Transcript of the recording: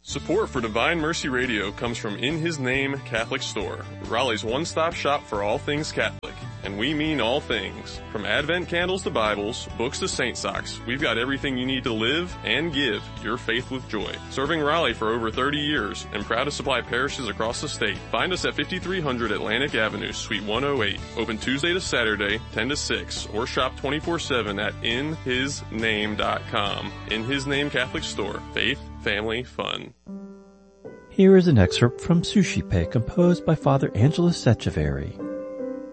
Support for Divine Mercy Radio comes from In His Name Catholic Store, Raleigh's one-stop shop for all things Catholic. And we mean all things. From Advent candles to Bibles, books to saint socks, we've got everything you need to live and give your faith with joy. Serving Raleigh for over 30 years and proud to supply parishes across the state. Find us at 5300 Atlantic Avenue, Suite 108. Open Tuesday to Saturday, 10 to 6, or shop 24/7 at inhisname.com. In His Name Catholic Store. Faith, family, fun. Here is an excerpt from Sushi Pay composed by Father Angelos Secheverry.